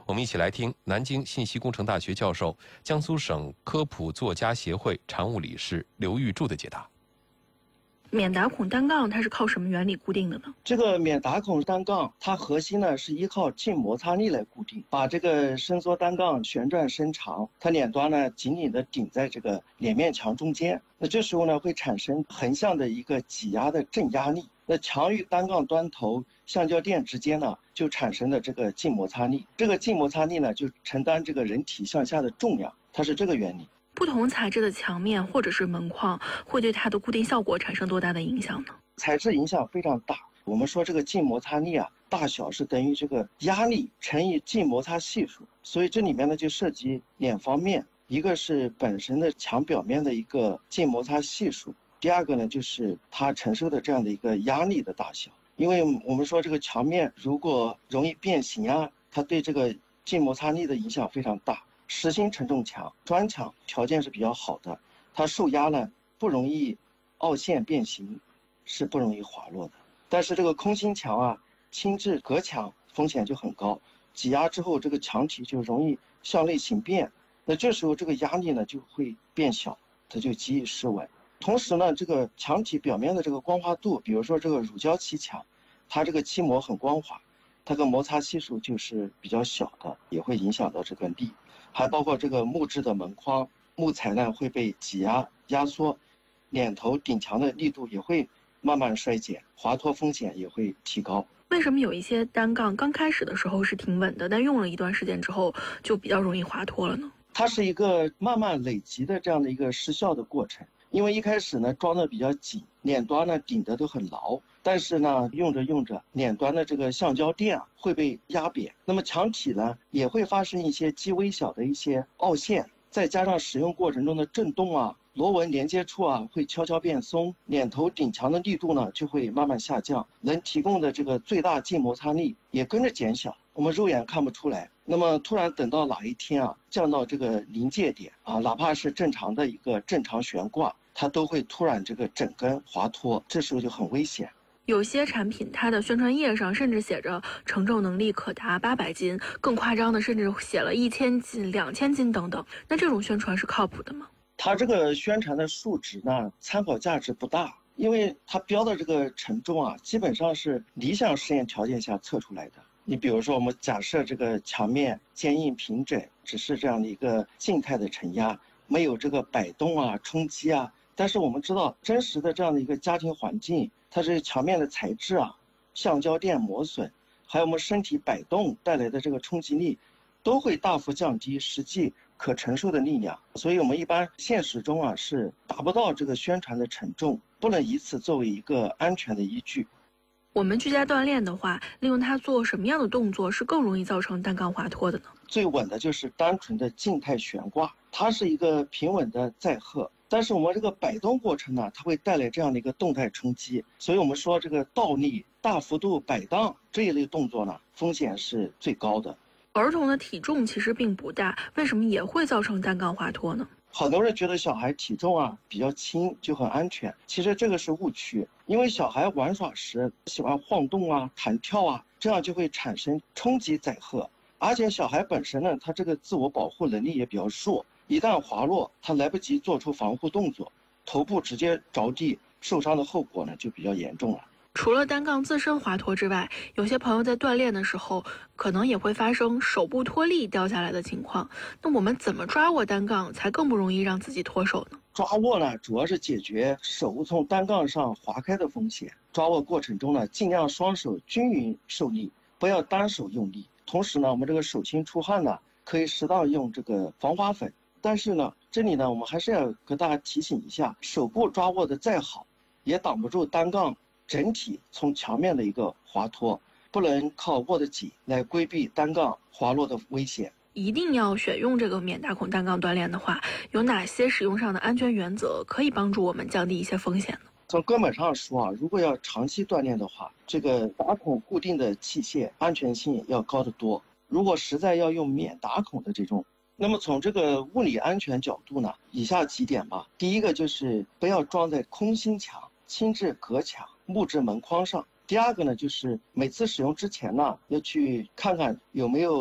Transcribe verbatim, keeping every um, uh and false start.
我们一起来听南京信息工程大学教授、江苏省科普作家协会常务理事刘玉柱的解答。 免打孔单杠它是靠什么原理固定的呢？ 这个免打孔单杠，它核心呢是依靠静摩擦力来固定，把这个伸缩单杠旋转伸长，它脸端呢紧紧的顶在这个脸面墙中间。那这时候呢会产生横向的一个挤压的正压力，那墙与单杠端头橡胶垫之间呢就产生了这个静摩擦力，这个静摩擦力呢就承担这个人体向下的重量，它是这个原理。 不同材质的墙面或者是门框会对它的固定效果产生多大的影响呢？ 材质影响非常大。我们说这个静摩擦力啊，大小是等于这个压力乘以静摩擦系数，所以这里面呢就涉及两方面，一个是本身的墙表面的一个静摩擦系数，第二个呢就是它承受的这样的一个压力的大小。因为我们说这个墙面如果容易变形啊，它对这个静摩擦力的影响非常大。实心承重墙、砖墙条件是比较好的，它受压呢不容易凹陷变形，是不容易滑落的。但是这个空心墙啊、轻质隔墙风险就很高，挤压之后这个墙体就容易向内形变，那这时候这个压力呢就会变小，它就极易失稳。同时呢，这个墙体表面的这个光滑度，比如说这个乳胶漆墙，它这个漆膜很光滑，它的摩擦系数就是比较小的，也会影响到这个力。还包括这个木质的门框，木材呢会被挤压压缩，脸头顶墙的力度也会慢慢衰减，滑脱风险也会提高。 为什么有一些单杠刚开始的时候是挺稳的，但用了一段时间之后就比较容易滑脱了呢？ 它是一个慢慢累积的这样的一个失效的过程。因为一开始呢装的比较紧，脸端呢顶的都很牢，但是呢用着用着，脸端的这个橡胶垫啊会被压扁，那么墙体呢也会发生一些极微小的一些凹陷，再加上使用过程中的震动啊，螺纹连接处啊会悄悄变松，脸头顶墙的力度呢就会慢慢下降，能提供的这个最大静摩擦力也跟着减小，我们肉眼看不出来。那么突然等到哪一天啊降到这个临界点啊，哪怕是正常的一个正常悬挂，它都会突然这个整根滑脱，这时候就很危险。 有些产品它的宣传页上甚至写着承重能力可达八百斤，更夸张的甚至写了一千斤、两千斤等等。那这种宣传是靠谱的吗？ 它这个宣传的数值呢，参考价值不大，因为它标的这个承重啊，基本上是理想实验条件下测出来的。你比如说，我们假设这个墙面坚硬平整，只是这样的一个静态的承压，没有这个摆动啊、冲击啊。但是我们知道，真实的这样的一个家庭环境，它这墙面的材质啊、橡胶垫磨损，还有我们身体摆动带来的这个冲击力，都会大幅降低实际可承受的力量。所以我们一般现实中啊是达不到这个宣传的承重，不能以此作为一个安全的依据。 我们居家锻炼的话，利用它做什么样的动作是更容易造成单杠滑脱的呢？ 最稳的就是单纯的静态悬挂，它是一个平稳的载荷，但是我们这个摆动过程呢，它会带来这样的一个动态冲击，所以我们说这个倒立、大幅度摆荡这一类动作呢，风险是最高的。 儿童的体重其实并不大，为什么也会造成单杠滑脱呢？ 好多人觉得小孩体重啊比较轻就很安全，其实这个是误区。因为小孩玩耍时喜欢晃动啊、弹跳啊，这样就会产生冲击载荷。而且小孩本身呢，他这个自我保护能力也比较弱，一旦滑落，他来不及做出防护动作，头部直接着地，受伤的后果呢就比较严重了。 除了单杠自身滑脱之外，有些朋友在锻炼的时候可能也会发生手部脱力掉下来的情况。那我们怎么抓握单杠才更不容易让自己脱手呢？ 抓握呢，主要是解决手从单杠上滑开的风险。抓握过程中呢，尽量双手均匀受力，不要单手用力。同时呢，我们这个手心出汗呢，可以适当用这个防滑粉。但是呢，这里呢，我们还是要跟大家提醒一下，手部抓握的再好，也挡不住单杠整体从墙面的一个滑脱，不能靠握得紧来规避单杠滑落的危险。 一定要选用这个免打孔单杠锻炼的话，有哪些使用上的安全原则可以帮助我们降低一些风险呢？ 从根本上说啊，如果要长期锻炼的话，这个打孔固定的器械安全性要高得多。如果实在要用免打孔的这种，那么从这个物理安全角度呢，以下几点吧。第一个就是不要装在空心墙、轻质隔墙、木质门框上。第二个呢，就是每次使用之前呢，要去看看有没有